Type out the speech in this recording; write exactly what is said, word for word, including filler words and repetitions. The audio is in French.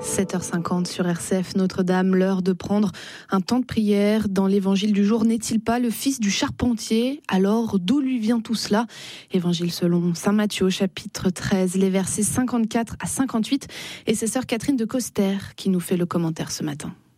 sept heures cinquante sur R C F Notre-Dame, l'heure de prendre un temps de prière. Dans l'évangile du jour, n'est-il pas le fils du charpentier? Alors, d'où lui vient tout cela? Évangile selon saint Matthieu, chapitre treize, les versets cinquante-quatre à cinquante-huit. Et c'est sœur Catherine de Coster qui nous fait le commentaire ce matin.